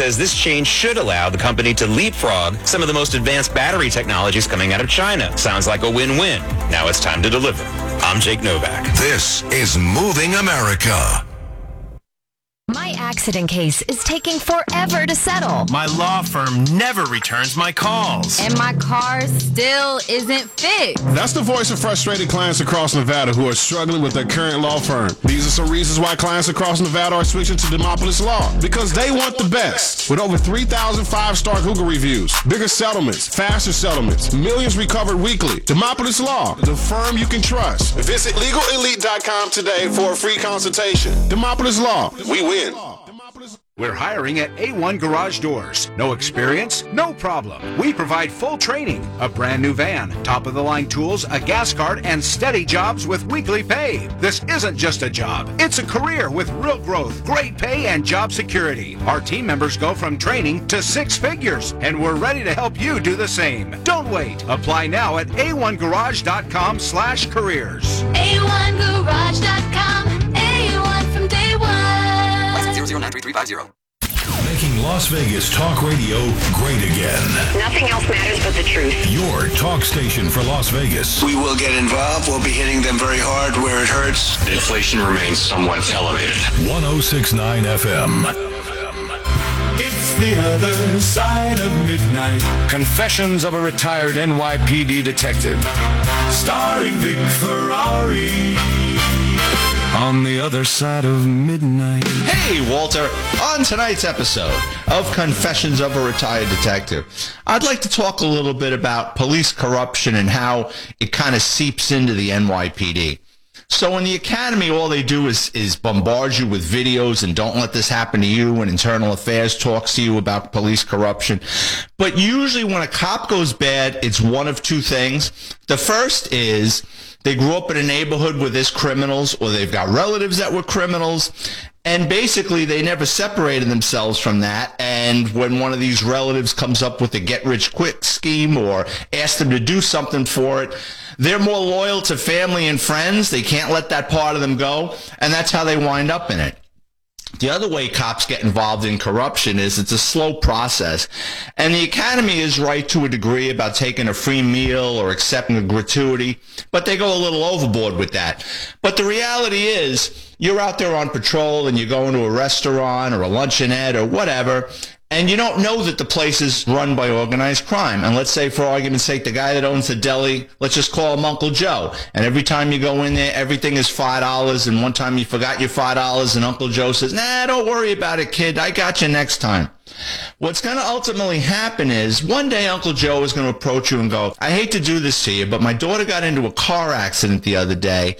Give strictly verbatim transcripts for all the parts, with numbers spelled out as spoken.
says this change should allow the company to leapfrog some of the most advanced battery technologies coming out of China. Sounds like a win-win. Now it's time to deliver. I'm Jake Novak. This is Moving America. My accident case is taking forever to settle. My law firm never returns my calls. And my car still isn't fixed. That's the voice of frustrated clients across Nevada who are struggling with their current law firm. These are some reasons why clients across Nevada are switching to Demopolis Law. Because they want the best. With over three thousand five-star Google reviews, bigger settlements, faster settlements, millions recovered weekly. Demopolis Law, the firm you can trust. Visit legal elite dot com today for a free consultation. Demopolis Law, we win. We're hiring at A one Garage Doors. No experience? No problem. We provide full training, a brand new van, top-of-the-line tools, a gas card, and steady jobs with weekly pay. This isn't just a job. It's a career with real growth, great pay, and job security. Our team members go from training to six figures, and we're ready to help you do the same. Don't wait. Apply now at A one garage dot com slash careers. A one garage dot com. A one from day one. zero zero nine three three five zero. Making Las Vegas talk radio great again. Nothing else matters but the truth. Your talk station for Las Vegas. We will get involved. We'll be hitting them very hard where it hurts. Inflation remains somewhat elevated. one oh six point nine F M. It's the other side of midnight. Confessions of a retired N Y P D detective. Starring Vic Ferrari. On the other side of midnight. Hey, Walter. On tonight's episode of Confessions of a Retired Detective, I'd like to talk a little bit about police corruption and how it kind of seeps into the N Y P D. So in the academy, all they do is, is bombard you with videos and don't let this happen to you, when Internal Affairs talks to you about police corruption. But usually when a cop goes bad, it's one of two things. The first is they grew up in a neighborhood where there's criminals, or they've got relatives that were criminals, and basically they never separated themselves from that. And when one of these relatives comes up with a get-rich-quick scheme or asks them to do something for it, they're more loyal to family and friends. They can't let that part of them go, and that's how they wind up in it. The other way cops get involved in corruption is it's a slow process. And the academy is right to a degree about taking a free meal or accepting a gratuity, but they go a little overboard with that. But the reality is you're out there on patrol and you're going to a restaurant or a luncheonette or whatever, and you don't know that the place is run by organized crime. And let's say, for argument's sake, the guy that owns the deli, let's just call him Uncle Joe. And every time you go in there, everything is five dollars. And one time you forgot your five dollars, and Uncle Joe says, nah, don't worry about it, kid. I got you next time. What's going to ultimately happen is one day Uncle Joe is going to approach you and go, I hate to do this to you, but my daughter got into a car accident the other day,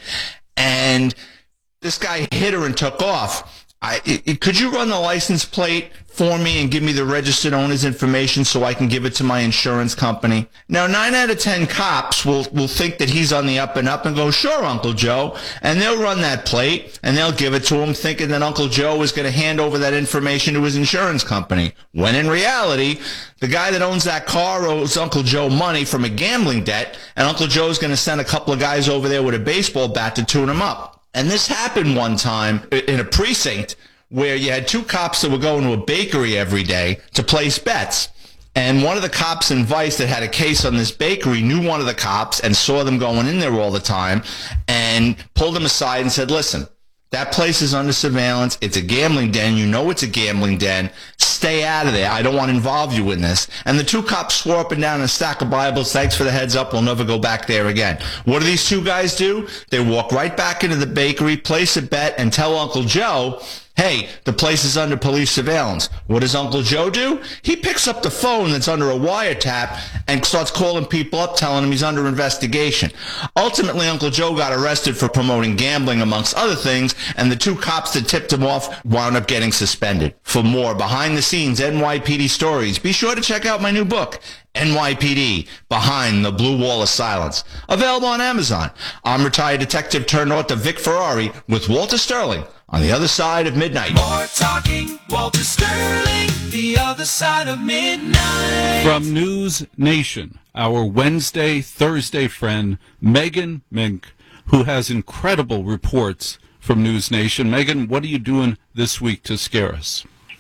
and this guy hit her and took off. I, it, could you run the license plate for me and give me the registered owner's information so I can give it to my insurance company? Now, nine out of ten cops will, will think that he's on the up and up and go, sure, Uncle Joe. And they'll run that plate and they'll give it to him thinking that Uncle Joe is going to hand over that information to his insurance company. When in reality, the guy that owns that car owes Uncle Joe money from a gambling debt, and Uncle Joe's going to send a couple of guys over there with a baseball bat to tune him up. And this happened one time in a precinct where you had two cops that were going to a bakery every day to place bets. And one of the cops in Vice that had a case on this bakery knew one of the cops and saw them going in there all the time and pulled them aside and said, listen, that place is under surveillance. It's a gambling den. You know it's a gambling den. Stay out of there. I don't want to involve you in this. And the two cops swore up and down a stack of Bibles. Thanks for the heads up. We'll never go back there again. What do these two guys do? They walk right back into the bakery, place a bet, and tell Uncle Joe, hey, the place is under police surveillance. What does Uncle Joe do? He picks up the phone that's under a wiretap and starts calling people up, telling them he's under investigation. Ultimately, Uncle Joe got arrested for promoting gambling, amongst other things, and the two cops that tipped him off wound up getting suspended. For more behind-the-scenes N Y P D stories, be sure to check out my new book, N Y P D, Behind the Blue Wall of Silence. Available on Amazon. I'm retired detective turned author Vic Ferrari with Walter Sterling on the other side of midnight. More talking, Walter Sterling, the other side of midnight. From News Nation, our Wednesday, Thursday friend, Megan Mink, who has incredible reports from News Nation. Megan, what are you doing this week to scare us?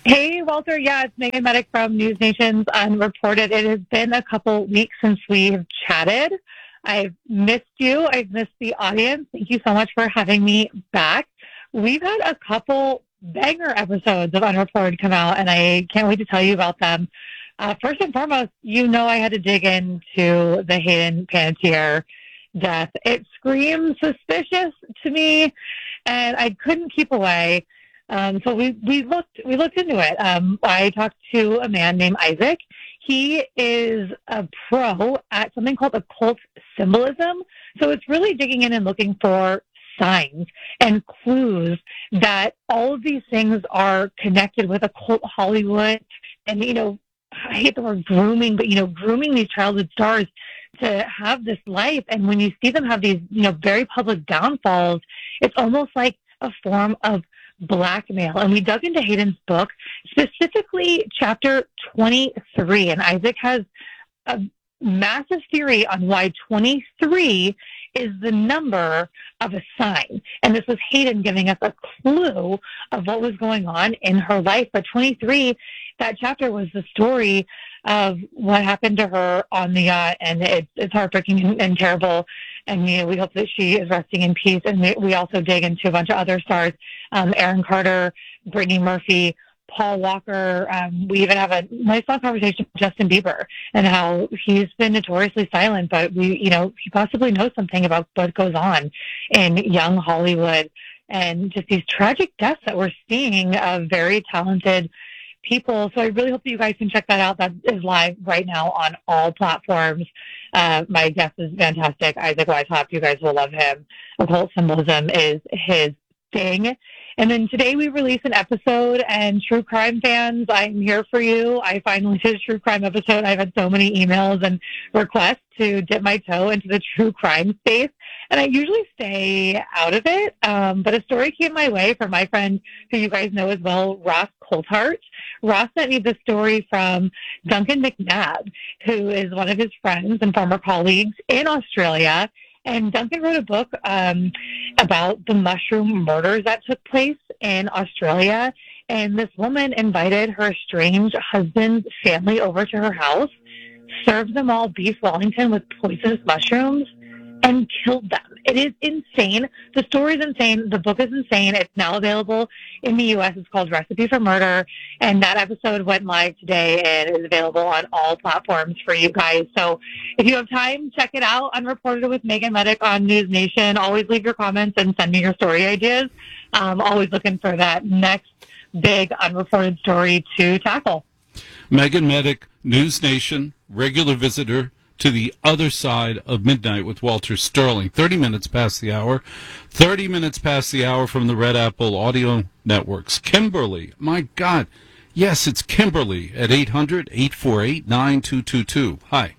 Hey, Walter. Yeah, it's Megan Medic from News Nation's Unreported. It has been a couple weeks since we have chatted. I've missed you. I've missed the audience. Thank you so much for having me back. We've had a couple banger episodes of Unreported come out, and I can't wait to tell you about them. Uh, first and foremost, you know I had to dig into the Hayden Panettiere death. It screams suspicious to me, and I couldn't keep away. Um, so we, we looked we looked into it. Um, I talked to a man named Isaac. He is a pro at something called occult symbolism. So it's really digging in and looking for signs and clues that all of these things are connected with occult Hollywood. And, you know, I hate the word grooming, but, you know, grooming these childhood stars to have this life. And when you see them have these, you know, very public downfalls, it's almost like a form of blackmail. And we dug into Hayden's book, specifically chapter twenty-three. And Isaac has a massive theory on why twenty-three is the number of a sign. And this was Hayden giving us a clue of what was going on in her life. But twenty-three, that chapter was the story of what happened to her on the yacht. And it's, it's heartbreaking and, and terrible. And, you know, we hope that she is resting in peace. And we, we also dig into a bunch of other stars, um, Aaron Carter, Brittany Murphy, Paul Walker. Um, we even have a nice long conversation with Justin Bieber and how he's been notoriously silent, but we, you know, he possibly knows something about what goes on in young Hollywood and just these tragic deaths that we're seeing of very talented people. So I really hope that you guys can check that out. That is live right now on all platforms. Uh, my guest is fantastic, Isaac Weishaupt. You guys will love him. Occult symbolism is his thing. And then today we release an episode, and true crime fans, I'm here for you. I finally did a true crime episode. I've had so many emails and requests to dip my toe into the true crime space, and I usually stay out of it. Um, but a story came my way from my friend, who you guys know as well, Ross Coulthart. Ross sent me the story from Duncan McNabb, who is one of his friends and former colleagues in Australia. And Duncan wrote a book um, about the mushroom murders that took place in Australia. And this woman invited her estranged husband's family over to her house, served them all beef Wellington with poisonous mushrooms, and killed them. It is insane. The story is insane. The book is insane. It's now available in the U S. It's called Recipe for Murder. And that episode went live today and is available on all platforms for you guys. So if you have time, check it out. Unreported with Megan Medic on News Nation. Always leave your comments and send me your story ideas. I'm always looking for that next big unreported story to tackle. Megan Medic, News Nation, regular visitor to the other side of midnight with Walter Sterling. thirty minutes past the hour. thirty minutes past the hour from the Red Apple Audio Networks. Kimberly, my God. Yes, it's Kimberly at eight hundred, eight four eight, nine two two two. Hi.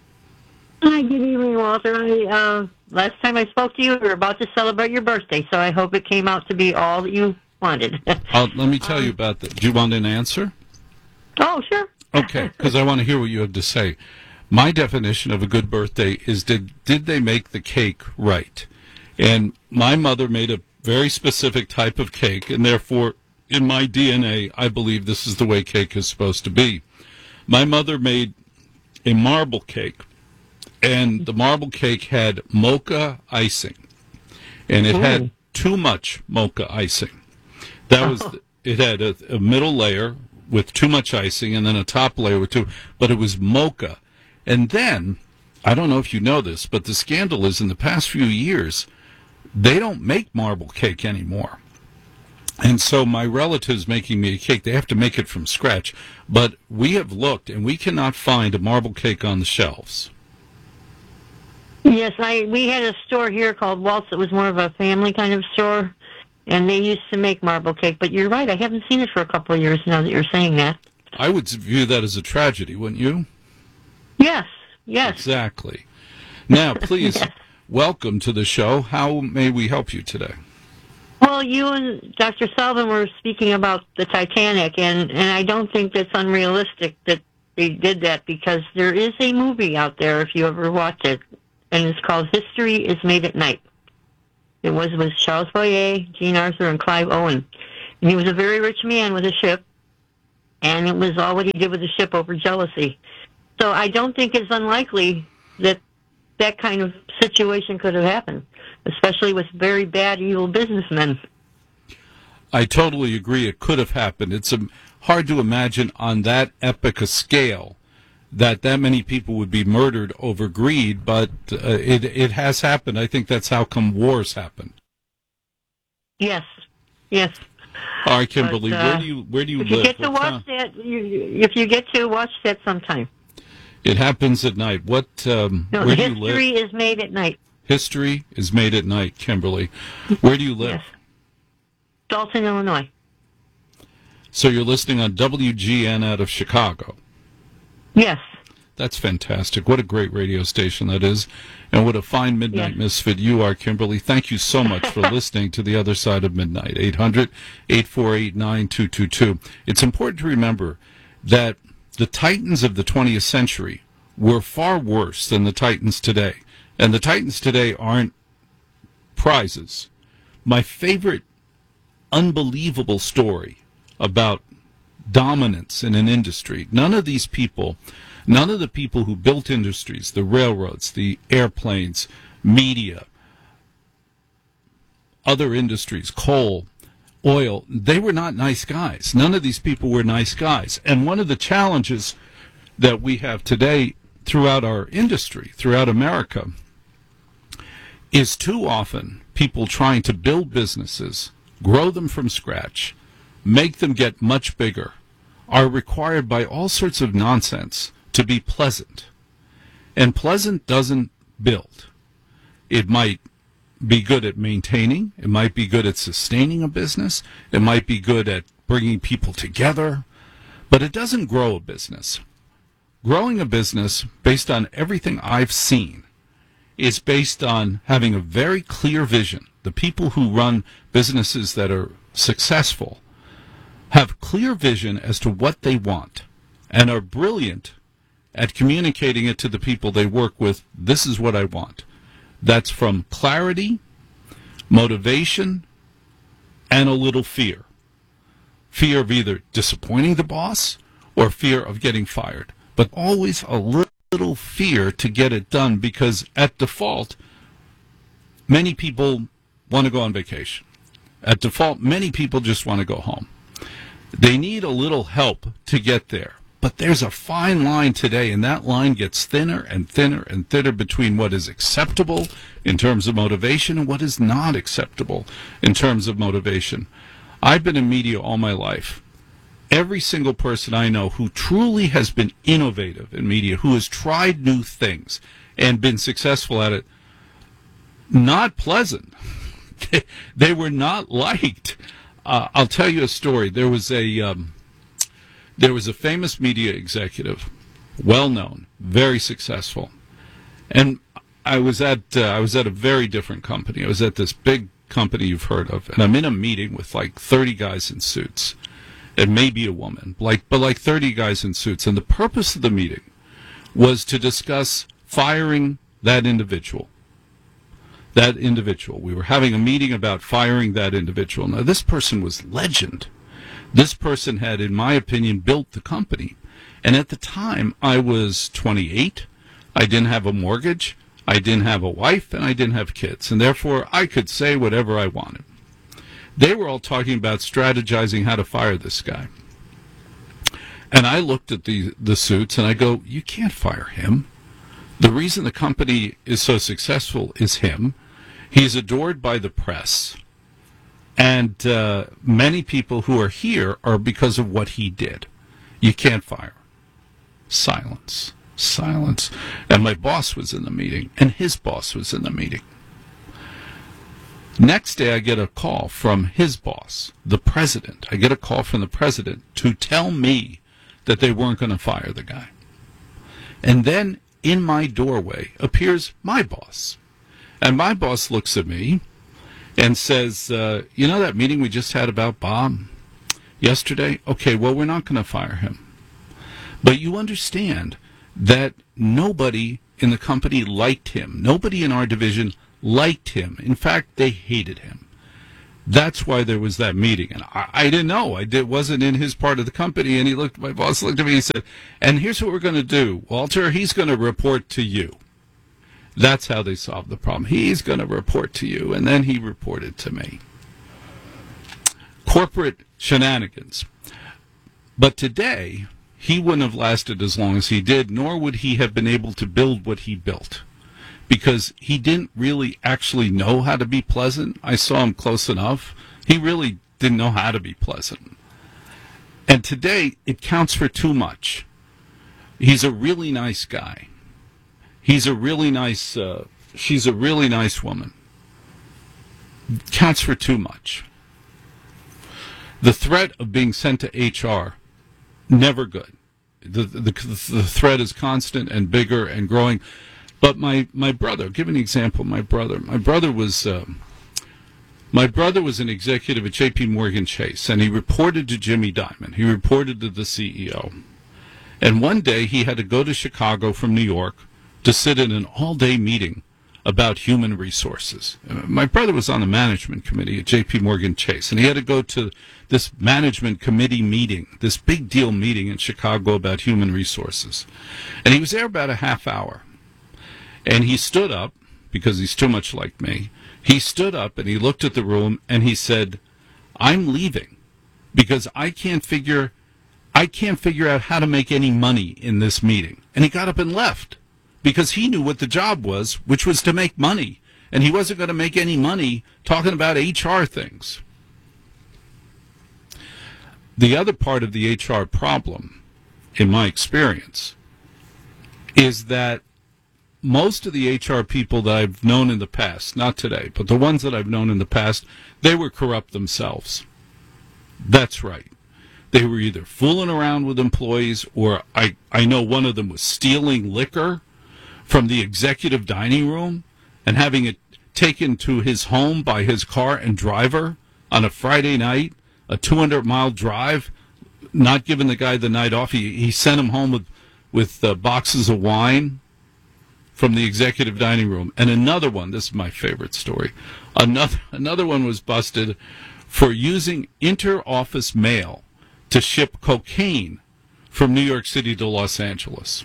Hi, good evening, Walter. I, uh, last time I spoke to you, we were about to celebrate your birthday, so I hope it came out to be all that you wanted. uh, let me tell um, you about that. Do you want an answer? Oh, sure. Okay, because I want to hear what you have to say. My definition of a good birthday is did did they make the cake right? And my mother made a very specific type of cake, and therefore, in my D N A, I believe this is the way cake is supposed to be. My mother made a marble cake, and the marble cake had mocha icing, and it Ooh. had too much mocha icing. That was the, it had a, a middle layer with too much icing, and then a top layer with too, but it was mocha. And then, I don't know if you know this, but the scandal is in the past few years, they don't make marble cake anymore. And so my relatives making me a cake, they have to make it from scratch. But we have looked, and we cannot find a marble cake on the shelves. Yes, I we had a store here called Waltz. It was more of a family kind of store, and they used to make marble cake. But you're right, I haven't seen it for a couple of years now that you're saying that. I would view that as a tragedy, wouldn't you? Yes, yes. Exactly. Now, please, yes. Welcome to the show. How may we help you today? Well, you and Doctor Sullivan were speaking about the Titanic, and, and I don't think that's unrealistic that they did that, because there is a movie out there, if you ever watch it, and it's called History is Made at Night. It was with Charles Boyer, Jean Arthur, and Clive Owen. And he was a very rich man with a ship, and it was all what he did with the ship over jealousy. So I don't think it's unlikely that that kind of situation could have happened, especially with very bad, evil businessmen. I totally agree. It could have happened. It's um, hard to imagine on that epic a scale that that many people would be murdered over greed, but uh, it it has happened. I think that's how come wars happen. Yes, yes. All right, Kimberly, but, uh, where do you where do you if live? You get to What watch town? that, you, if you get to watch that sometime. It happens at night. What? Um, No, where do you history live? is made at night. History is made at night, Kimberly. Where do you live? Yes. Dalton, Illinois. So you're listening on W G N out of Chicago. Yes. That's fantastic. What a great radio station that is. And what a fine Midnight Yes. Misfit you are, Kimberly. Thank you so much for listening to The Other Side of Midnight. eight hundred, eight four eight, nine two two two. It's important to remember that the Titans of the twentieth century were far worse than the Titans today. And the Titans today aren't prizes. My favorite unbelievable story about dominance in an industry, none of these people, none of the people who built industries, the railroads, the airplanes, media, other industries, coal, oil, they were not nice guys. None of these people were nice guys. And one of the challenges that we have today throughout our industry, throughout America, is too often people trying to build businesses, grow them from scratch, make them get much bigger, are required by all sorts of nonsense to be pleasant. And pleasant doesn't build. It might be good at maintaining. It might be good at sustaining a business. It might be good at bringing people together. But it doesn't grow a business. Growing a business, based on everything I've seen, is based on having a very clear vision. The people who run businesses that are successful have clear vision as to what they want and are brilliant at communicating it to the people they work with. This is what I want. That's from clarity, motivation, and a little fear. Fear of either disappointing the boss or fear of getting fired. But always a little fear to get it done, because at default, many people want to go on vacation. At default, many people just want to go home. They need a little help to get there. But there's a fine line today, and that line gets thinner and thinner and thinner between what is acceptable in terms of motivation and what is not acceptable in terms of motivation. I've been in media all my life. Every single person I know who truly has been innovative in media, who has tried new things and been successful at it, not pleasant. They were not liked. Uh, I'll tell you a story. There was a... Um, There was a famous media executive, well known, very successful, and I was at uh, I was at a very different company. I was at this big company you've heard of, and I'm in a meeting with like thirty guys in suits, and maybe a woman, like but like thirty guys in suits, and the purpose of the meeting was to discuss firing that individual. That individual. We were having a meeting about firing that individual. Now, this person was legend. This person had, in my opinion, built the company. And at the time, I was twenty-eight. I didn't have a mortgage. I didn't have a wife, and I didn't have kids. And therefore, I could say whatever I wanted. They were all talking about strategizing how to fire this guy. And I looked at the, the suits, and I go, you can't fire him. The reason the company is so successful is him. He's adored by the press. And uh, many people who are here are because of what he did. You can't fire. Silence. Silence. And my boss was in the meeting, and his boss was in the meeting. Next day, I get a call from his boss, the president. I get a call from the president to tell me that they weren't going to fire the guy. And then in my doorway appears my boss. And my boss looks at me and says, uh, you know that meeting we just had about Bob yesterday? Okay, well, we're not going to fire him. But you understand that nobody in the company liked him. Nobody in our division liked him. In fact, they hated him. That's why there was that meeting. And I, I didn't know. I did, wasn't in his part of the company. And he looked, my boss looked at me and he said, and here's what we're going to do, Walter. He's going to report to you. That's how they solved the problem. He's going to report to you. And then he reported to me. Corporate shenanigans. But today, he wouldn't have lasted as long as he did, nor would he have been able to build what he built. Because he didn't really actually know how to be pleasant. I saw him close enough. He really didn't know how to be pleasant. And today, it counts for too much. He's a really nice guy. He's a really nice, uh, she's a really nice woman. It counts for too much. The threat of being sent to H R, never good. The, the, the threat is constant and bigger and growing. But my, my brother, give an example, my brother. My brother was uh, my brother was an executive at J P Morgan Chase, and he reported to Jimmy Dimon. He reported to the C E O. And one day he had to go to Chicago from New York to sit in an all-day meeting about human resources. My brother was on the management committee at J P Morgan Chase, and he had to go to this management committee meeting, this big deal meeting in Chicago about human resources. And he was there about a half hour. And he stood up, because he's too much like me, he stood up and he looked at the room and he said, I'm leaving because I can't figure, I can't figure out how to make any money in this meeting. And he got up and left because he knew what the job was, which was to make money. And he wasn't going to make any money talking about H R things. The other part of the H R problem, in my experience, is that most of the H R people that I've known in the past, not today, but the ones that I've known in the past, they were corrupt themselves. That's right. They were either fooling around with employees, or I, I know one of them was stealing liquor from the executive dining room and having it taken to his home by his car and driver on a Friday night, a two hundred mile drive, not giving the guy the night off. He, he sent him home with, with uh, boxes of wine from the executive dining room. And another one, this is my favorite story, another another one was busted for using inter-office mail to ship cocaine from New York City to Los Angeles.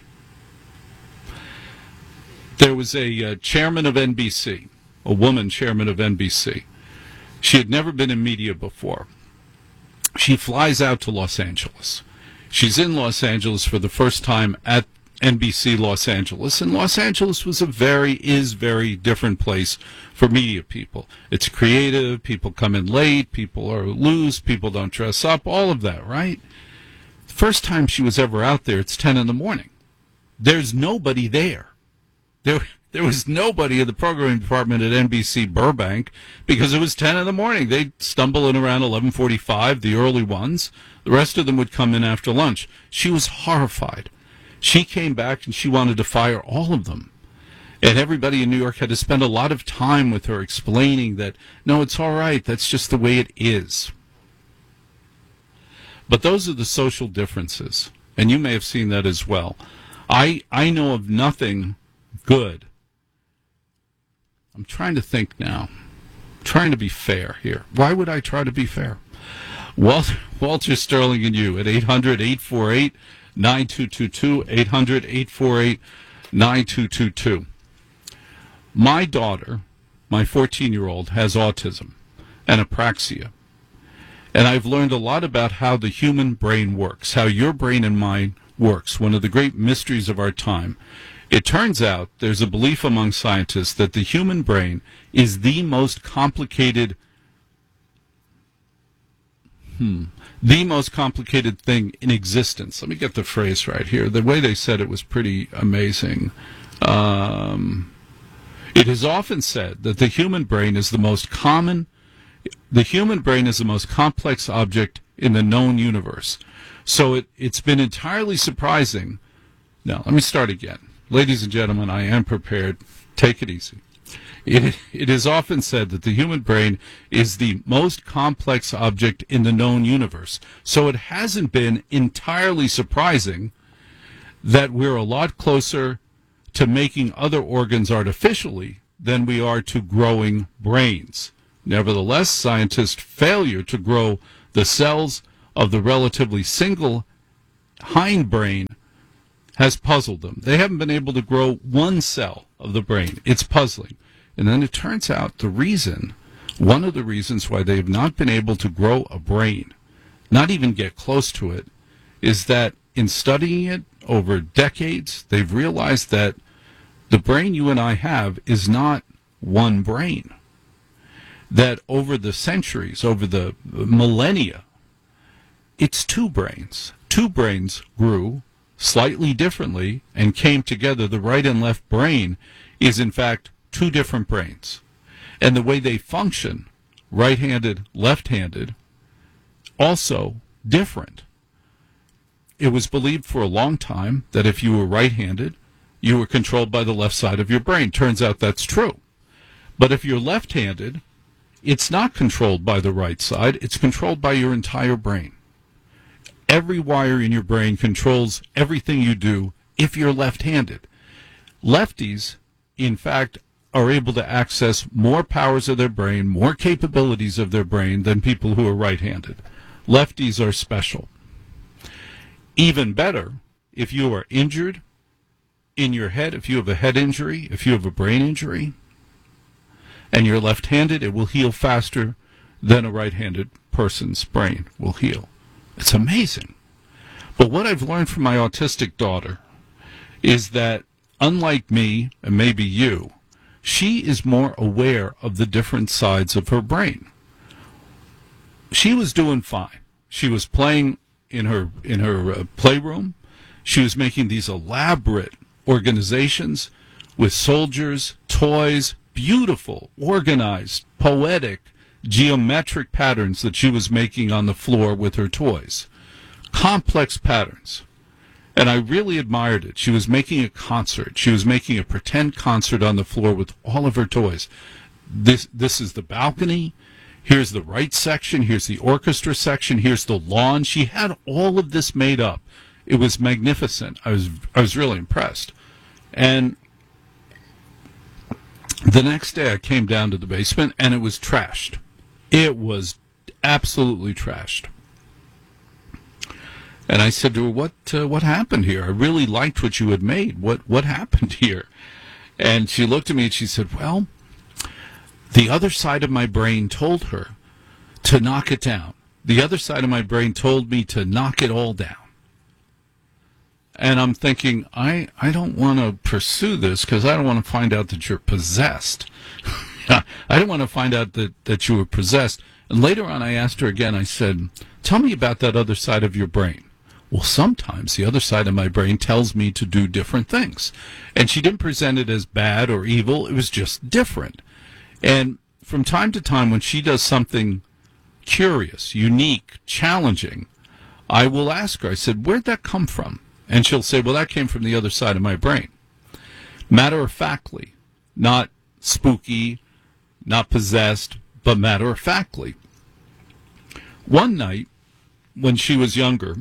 There was a uh, chairman of N B C, a woman chairman of N B C. She had never been in media before. She flies out to Los Angeles. She's in Los Angeles for the first time at N B C Los Angeles, and Los Angeles was a very, is very different place for media people. It's creative, people come in late, people are loose, people don't dress up, all of that, right? The first time she was ever out there, it's ten in the morning. There's nobody there. There, there was nobody in the programming department at N B C Burbank because it was ten in the morning. They'd stumble in around eleven forty-five, the early ones. The rest of them would come in after lunch. She was horrified. She came back and she wanted to fire all of them. And everybody in New York had to spend a lot of time with her explaining that, no, it's all right. That's just the way it is. But those are the social differences. And you may have seen that as well. I, I know of nothing good. I'm trying to think now. I'm trying to be fair here. Why would I try to be fair? Walter, Walter Sterling and you at eight hundred, eight four eight, nine two two two, eight hundred, eight four eight, nine two two two. My daughter, my fourteen-year-old, has autism and apraxia. And I've learned a lot about how the human brain works, how your brain and mine works, one of the great mysteries of our time. It turns out there's a belief among scientists that the human brain is the most complicated hmm, the most complicated thing in existence. Let me get the phrase right here. The way they said it was pretty amazing. Um, it is often said that the human brain is the most common, the human brain is the most complex object in the known universe. So it, it's been entirely surprising. Now, let me start again. Ladies and gentlemen, I am prepared. Take it easy. It, it is often said that the human brain is the most complex object in the known universe. So it hasn't been entirely surprising that we're a lot closer to making other organs artificially than we are to growing brains. Nevertheless, scientists' failure to grow the cells of the relatively single hindbrain has puzzled them. They haven't been able to grow one cell of the brain. It's puzzling. And then it turns out the reason, one of the reasons why they have not been able to grow a brain, not even get close to it, is that in studying it over decades, they've realized that the brain you and I have is not one brain. That over the centuries, over the millennia, it's two brains. Two brains grew slightly differently and came together. The right and left brain is, in fact, two different brains. And the way they function, right-handed, left-handed, also different. It was believed for a long time that if you were right-handed, you were controlled by the left side of your brain. Turns out that's true. But if you're left-handed, it's not controlled by the right side. It's controlled by your entire brain. Every wire in your brain controls everything you do if you're left-handed. Lefties, in fact, are able to access more powers of their brain, more capabilities of their brain than people who are right-handed. Lefties are special. Even better, if you are injured in your head, if you have a head injury, if you have a brain injury, and you're left-handed, it will heal faster than a right-handed person's brain will heal. It's amazing. But what I've learned from my autistic daughter is that, unlike me, and maybe you, she is more aware of the different sides of her brain. She was doing fine. She was playing in her in her uh, playroom. She was making these elaborate organizations with soldiers, toys, beautiful, organized, poetic, geometric patterns that she was making on the floor with her toys. Complex patterns. And I really admired it. She was making a concert. She was making a pretend concert on the floor with all of her toys. This this is the balcony. Here's the right section. Here's the orchestra section. Here's the lawn. She had all of this made up. It was magnificent. I was I was really impressed. And the next day I came down to the basement and it was trashed. It was absolutely trashed. And I said to her, what uh, what happened here? I really liked what you had made. What what happened here? And she looked at me and she said, well, the other side of my brain told her to knock it down. The other side of my brain told me to knock it all down. And I'm thinking, I, I don't want to pursue this because I don't want to find out that you're possessed. I don't want to find out that, that you were possessed. And later on I asked her again, I said, tell me about that other side of your brain. Well, sometimes the other side of my brain tells me to do different things. And she didn't present it as bad or evil. It was just different. And from time to time, when she does something curious, unique, challenging, I will ask her, I said, where'd that come from? And she'll say, well, that came from the other side of my brain. Matter-of-factly, not spooky, not possessed, but matter-of-factly. One night, when she was younger,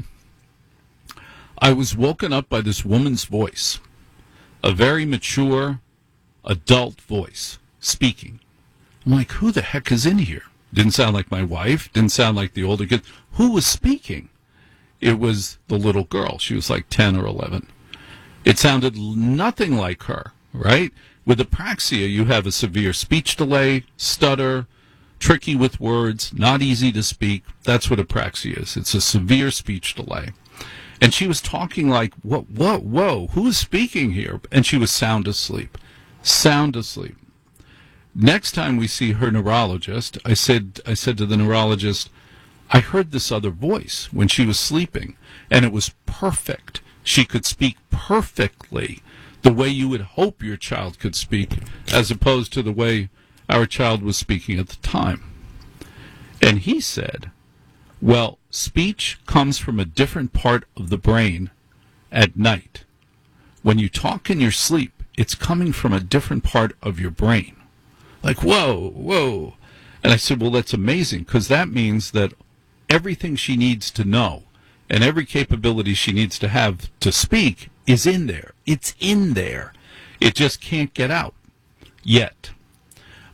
I was woken up by this woman's voice, a very mature, adult voice, speaking. I'm like, who the heck is in here? Didn't sound like my wife, didn't sound like the older kid. Who was speaking? It was the little girl. She was like ten or eleven. It sounded nothing like her, right? With apraxia, you have a severe speech delay, stutter, tricky with words, not easy to speak. That's what apraxia is. It's a severe speech delay. And she was talking like, whoa, whoa, whoa, who is speaking here? And she was sound asleep. Sound asleep. Next time we see her neurologist, I said, I said to the neurologist, I heard this other voice when she was sleeping, and it was perfect. She could speak perfectly the way you would hope your child could speak, as opposed to the way our child was speaking at the time. And he said, well, speech comes from a different part of the brain at night. When you talk in your sleep, it's coming from a different part of your brain. Like, whoa, whoa. And I said, well, that's amazing, because that means that everything she needs to know and every capability she needs to have to speak is in there. It's in there. It just can't get out yet.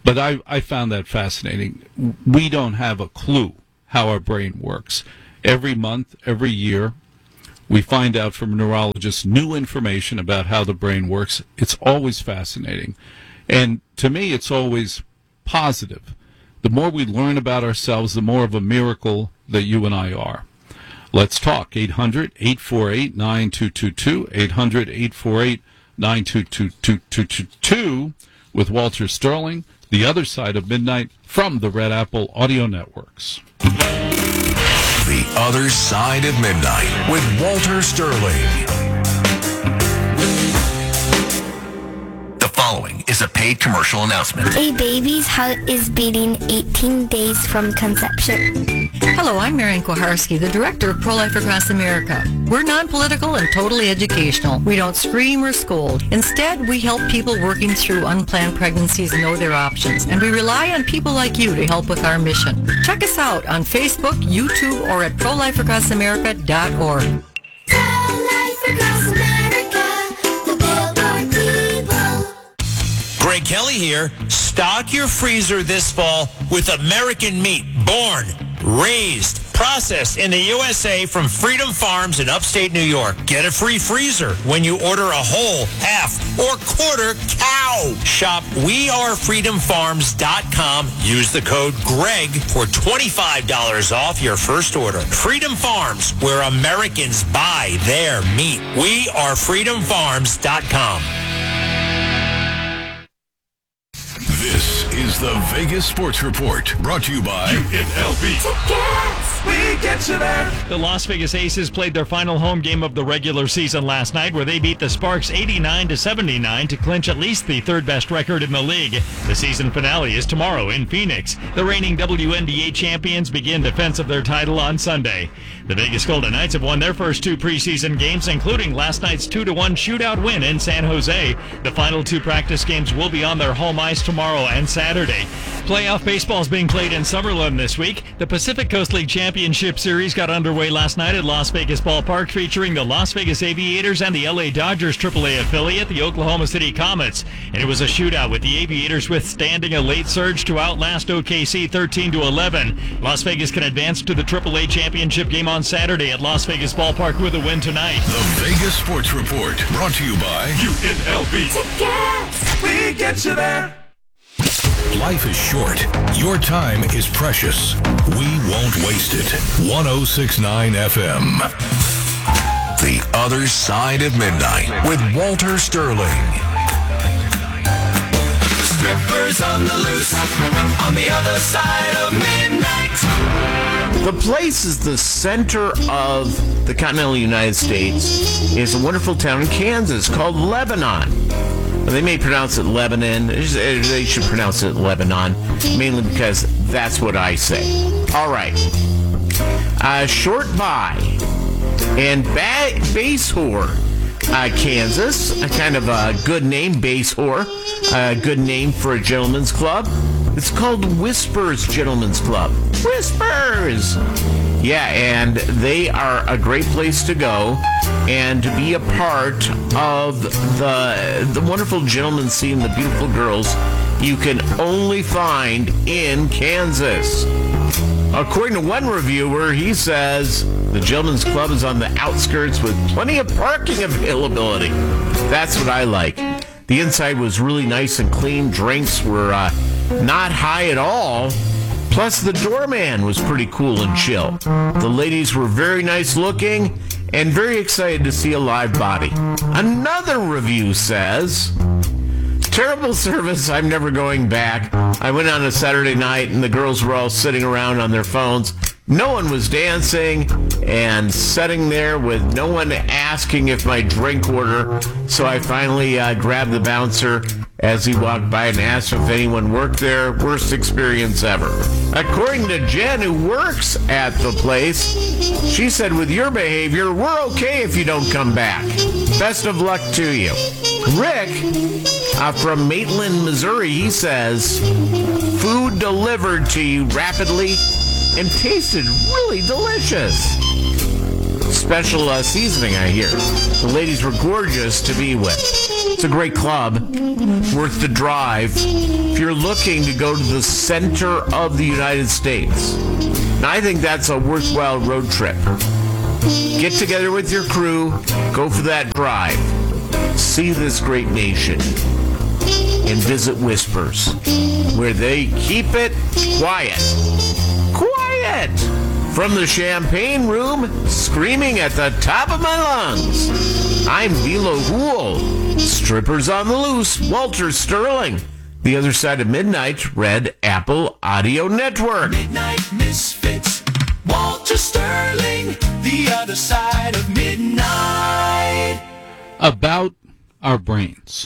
But I, I found that fascinating. We don't have a clue how our brain works. Every month, every year, we find out from neurologists new information about how the brain works. It's always fascinating. And to me, it's always positive. The more we learn about ourselves, the more of a miracle that you and I are. Let's talk. eight hundred, eight four eight, nine two two two, eight hundred, eight four eight, nine two two two with Walter Sterling, The Other Side of Midnight, from the Red Apple Audio Networks. The Other Side of Midnight with Walter Sterling. The following is a paid commercial announcement. A baby's heart is beating eighteen days from conception. Hello, I'm Marian Koharski, the director of Pro-Life Across America. We're non-political and totally educational. We don't scream or scold. Instead, we help people working through unplanned pregnancies know their options, and we rely on people like you to help with our mission. Check us out on Facebook, YouTube, or at pro life across america dot org. Pro-Life Across America, the Billboard people. Greg Kelly here. Stock your freezer this fall with American meat, born, raised, processed in the U S A from Freedom Farms in upstate New York. Get a free freezer when you order a whole, half, or quarter cow. Shop we are freedom farms dot com. Use the code GREG for twenty-five dollars off your first order. Freedom Farms, where Americans buy their meat. we are freedom farms dot com. This is the Vegas Sports Report, brought to you by U N L V. We get you there. The Las Vegas Aces played their final home game of the regular season last night, where they beat the Sparks eighty-nine to seventy-nine to clinch at least the third best record in the league. The season finale is tomorrow in Phoenix. The reigning W N B A champions begin defense of their title on Sunday. The Vegas Golden Knights have won their first two preseason games, including last night's two to one shootout win in San Jose. The final two practice games will be on their home ice tomorrow and Saturday. Playoff baseball is being played in Summerlin this week. The Pacific Coast League Championship Series got underway last night at Las Vegas Ballpark, featuring the Las Vegas Aviators and the L A Dodgers triple A affiliate, the Oklahoma City Comets. And it was a shootout, with the Aviators withstanding a late surge to outlast O K C thirteen to eleven. Las Vegas can advance to the triple A championship game on Saturday at Las Vegas Ballpark with a win tonight. The Vegas Sports Report, brought to you by U N L V. We get you there. Life is short. Your time is precious. We won't waste it. one oh six point nine F M. The Other Side of Midnight with Walter Sterling. Strippers on the loose, on the other side of midnight. The place is the center of the continental United States. It's a wonderful town in Kansas called Lebanon. They may pronounce it Lebanon. They should pronounce it Lebanon, mainly because that's what I say. All right. Uh, short by and ba- Basehor, uh, Kansas. A kind of a good name, Basehor. A good name for a gentleman's club. It's called Whispers Gentlemen's Club. Whispers! Yeah, and they are a great place to go and to be a part of the the wonderful gentlemen scene, the beautiful girls you can only find in Kansas. According to one reviewer, he says the Gentlemen's Club is on the outskirts with plenty of parking availability. That's what I like. The inside was really nice and clean. Drinks were uh, not high at all. Plus, the doorman was pretty cool and chill. The ladies were very nice looking and very excited to see a live body. Another review says, terrible service, I'm never going back. I went on a Saturday night and the girls were all sitting around on their phones. No one was dancing and sitting there with no one asking if my drink order. So I finally uh, grabbed the bouncer as he walked by and asked if anyone worked there. Worst experience ever. According to Jen, who works at the place, she said, with your behavior, we're okay if you don't come back. Best of luck to you. Rick, uh, from Maitland, Missouri, he says, food delivered to you rapidly and tasted really delicious. Special uh, seasoning, I hear. The ladies were gorgeous to be with. It's a great club, worth the drive if you're looking to go to the center of the United States. And I think that's a worthwhile road trip. Get together with your crew, go for that drive, see this great nation, and visit Whispers, where they keep it quiet. Quiet! From the champagne room, screaming at the top of my lungs. I'm Vilo Hool. Strippers on the loose, Walter Sterling. The Other Side of Midnight, Red Apple Audio Network. Midnight Misfits, Walter Sterling. The Other Side of Midnight. About our brains.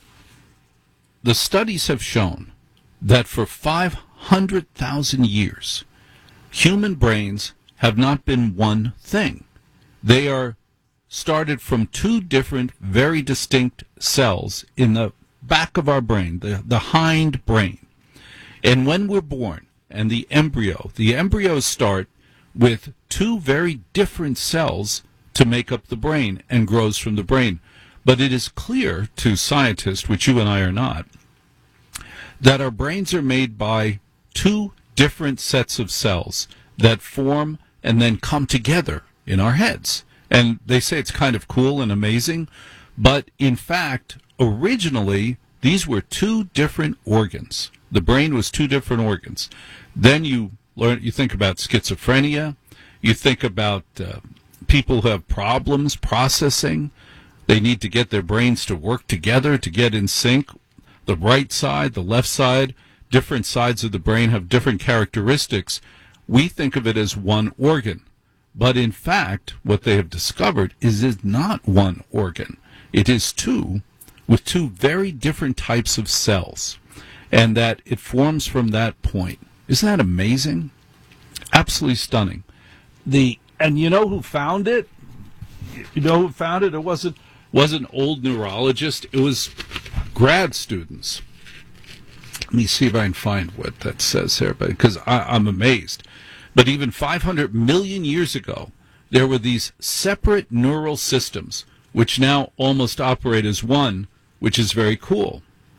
The studies have shown that for five hundred thousand years, human brains have not been one thing. They are started from two different, very distinct cells in the back of our brain, the, the hind brain. And when we're born, and the embryo, the embryos start with two very different cells to make up the brain and grows from the brain. But it is clear to scientists, which you and I are not, that our brains are made by two different sets of cells that form and then come together in our heads. And they say it's kind of cool and amazing, but in fact, originally, these were two different organs. The brain was two different organs. Then you learn, you think about schizophrenia, you think about uh, people who have problems processing. They need to get their brains to work together to get in sync. The right side, the left side, different sides of the brain have different characteristics. We think of it as one organ. But in fact, what they have discovered is it's not one organ. It is two, with two very different types of cells. And that it forms from that point. Isn't that amazing? Absolutely stunning. The and you know who found it? You know who found it? It wasn't wasn't old neurologist. It was grad students. Let me see if I can find what that says here, because I'm amazed. But even five hundred million years ago, there were these separate neural systems, which now almost operate as one, which is very cool.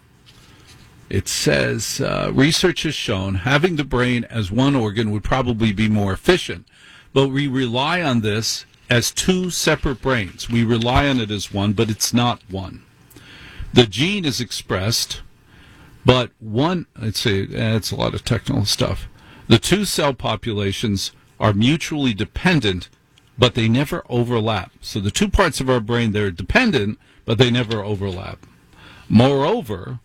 It says, uh, research has shown having the brain as one organ would probably be more efficient, but we rely on this as two separate brains. We rely on it as one, but it's not one. The gene is expressed, but one, let's see, it's a lot of technical stuff. The two cell populations are mutually dependent, but they never overlap. So the two parts of our brain, they're dependent, but they never overlap. Moreover,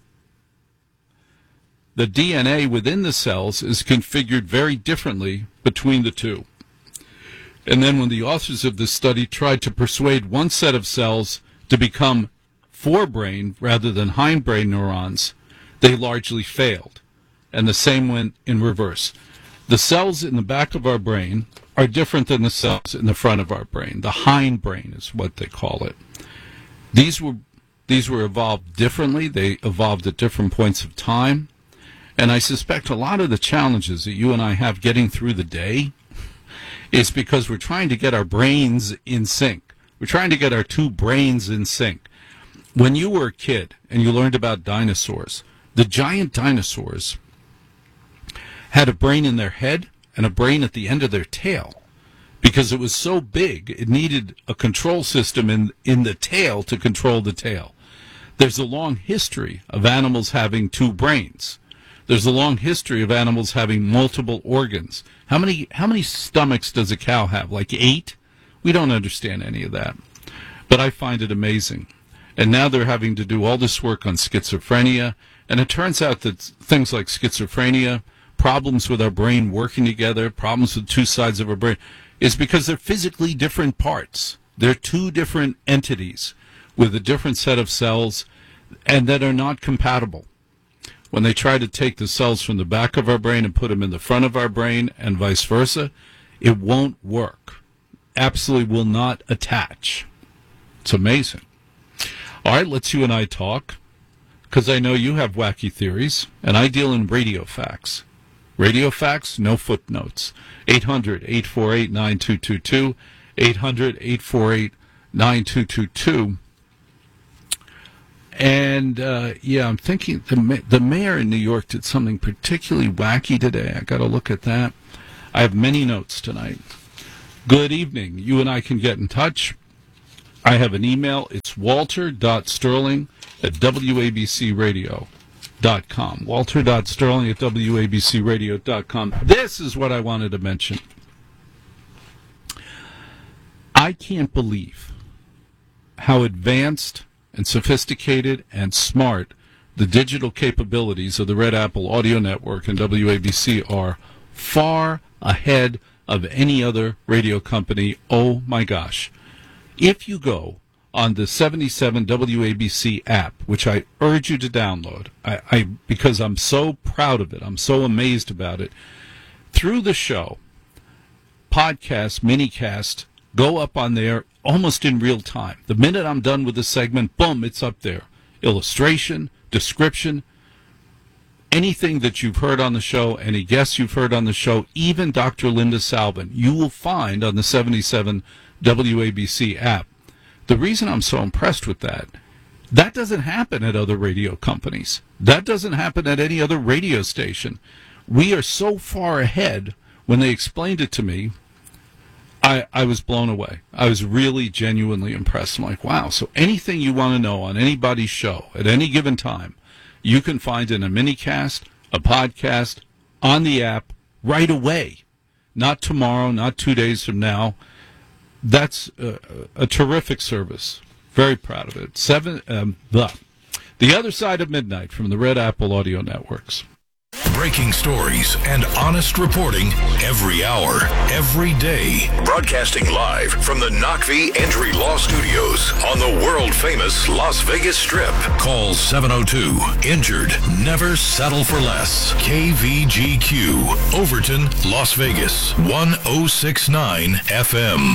the D N A within the cells is configured very differently between the two. And then when the authors of this study tried to persuade one set of cells to become forebrain rather than hindbrain neurons, they largely failed. And the same went in reverse. The cells in the back of our brain are different than the cells in the front of our brain. The hindbrain is what they call it. These were these were evolved differently. They evolved at different points of time. And I suspect a lot of the challenges that you and I have getting through the day is because we're trying to get our brains in sync. We're trying to get our two brains in sync. When you were a kid and you learned about dinosaurs, the giant dinosaurs had a brain in their head and a brain at the end of their tail because it was so big it needed a control system in, in the tail to control the tail. There's a long history of animals having two brains. There's a long history of animals having multiple organs. How many how many stomachs does a cow have? Like eight? We don't understand any of that. But I find it amazing. And now they're having to do all this work on schizophrenia. And it turns out that things like schizophrenia, problems with our brain working together, problems with two sides of our brain, is because they're physically different parts. They're two different entities with a different set of cells and that are not compatible. When they try to take the cells from the back of our brain and put them in the front of our brain and vice versa, it won't work. Absolutely will not attach. It's amazing. All right, let's you and I talk, because I know you have wacky theories, and I deal in radio facts. Radio facts, no footnotes. eight hundred, eight four eight, nine two two two, eight hundred, eight four eight, nine two two two. And, uh, yeah, I'm thinking the, ma- the mayor in New York did something particularly wacky today. I got to look at that. I have many notes tonight. Good evening. You and I can get in touch. I have an email. It's walter dot sterling at w a b c radio dot com. walter dot sterling at w a b c radio dot com. This is what I wanted to mention. I can't believe how advanced and sophisticated and smart the digital capabilities of the Red Apple Audio Network and W A B C are, far ahead of any other radio company. Oh my gosh. If you go on the seventy-seven W A B C app, which I urge you to download, I, I because I'm so proud of it, I'm so amazed about it, through the show, podcast, minicast, go up on there almost in real time. The minute I'm done with the segment, boom, it's up there. Illustration, description, anything that you've heard on the show, any guests you've heard on the show, even Doctor Linda Salvin, you will find on the seventy-seven W A B C app. The reason I'm so impressed with that, that doesn't happen at other radio companies. That doesn't happen at any other radio station. We are so far ahead. When they explained it to me, I, I was blown away. I was really genuinely impressed. I'm like, wow, so anything you want to know on anybody's show at any given time, you can find in a minicast, a podcast, on the app right away. Not tomorrow, not two days from now. That's a, a terrific service. Very proud of it. Seven, um, the, the Other Side of Midnight from the Red Apple Audio Networks. Breaking stories and honest reporting every hour, every day. Broadcasting live from the Knockvee Entry Law Studios on the world-famous Las Vegas Strip. Call seven oh two, injured, never settle for less. K V G Q, Overton, Las Vegas, one oh six nine F M.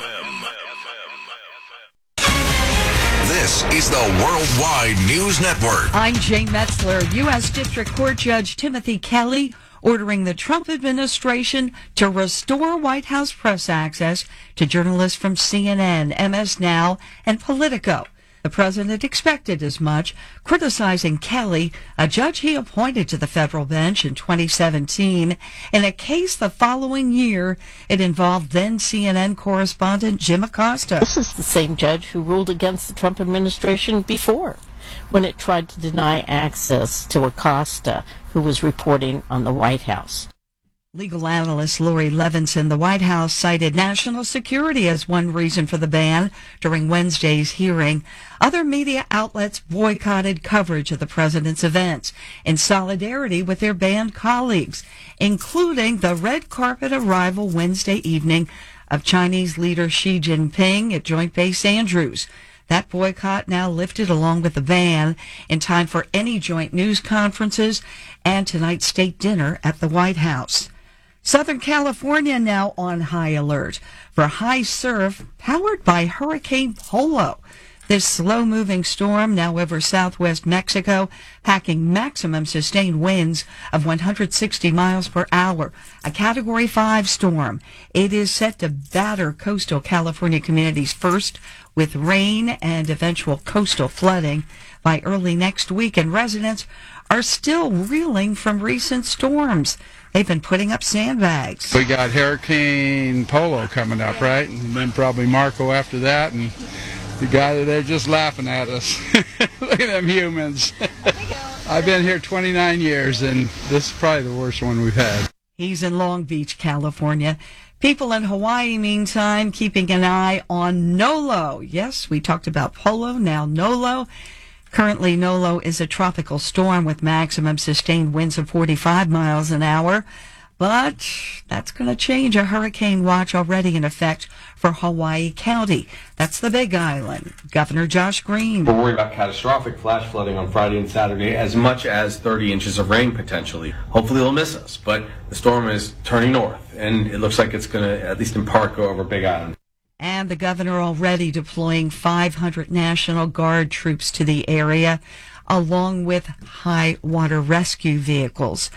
This is the Worldwide News Network. I'm Jane Metzler. U S District Court Judge Timothy Kelly ordering the Trump administration to restore White House press access to journalists from C N N, M S Now, and Politico. The president expected as much, criticizing Kelly, a judge he appointed to the federal bench in twenty seventeen, in a case the following year. It involved then C N N correspondent Jim Acosta. This is the same judge who ruled against the Trump administration before, when it tried to deny access to Acosta, who was reporting on the White House. Legal analyst Lori Levinson, the White House cited national security as one reason for the ban during Wednesday's hearing. Other media outlets boycotted coverage of the president's events in solidarity with their banned colleagues, including the red carpet arrival Wednesday evening of Chinese leader Xi Jinping at Joint Base Andrews. That boycott now lifted along with the ban in time for any joint news conferences and tonight's state dinner at the White House. Southern California now on high alert for high surf powered by Hurricane Polo. This slow-moving storm now over southwest Mexico, packing maximum sustained winds of one hundred sixty miles per hour. A Category five storm. It is set to batter coastal California communities first with rain and eventual coastal flooding by early next week, and residents are still reeling from recent storms. They've been putting up sandbags. We got Hurricane Polo coming up, right? And then probably Marco after that. And the guy, they're just laughing at us. Look at them humans. I've been here twenty-nine years, and this is probably the worst one we've had. He's in Long Beach, California. People in Hawaii, meantime, keeping an eye on Nolo. Yes, we talked about Polo, now Nolo. Currently, Nolo is a tropical storm with maximum sustained winds of forty-five miles an hour. But that's going to change. A hurricane watch already in effect for Hawaii County. That's the Big Island. Governor Josh Green. We're worried about catastrophic flash flooding on Friday and Saturday, as much as thirty inches of rain potentially. Hopefully they'll miss us, but the storm is turning north, and it looks like it's going to, at least in part, go over Big Island. And the governor already deploying five hundred National Guard troops to the area, along with high water rescue vehicles.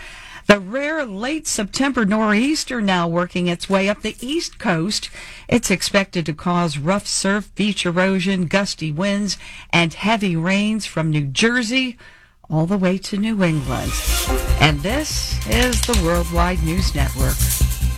The rare late September nor'easter now working its way up the east coast. It's expected to cause rough surf, beach erosion, gusty winds, and heavy rains from New Jersey all the way to New England. And this is the Worldwide News Network.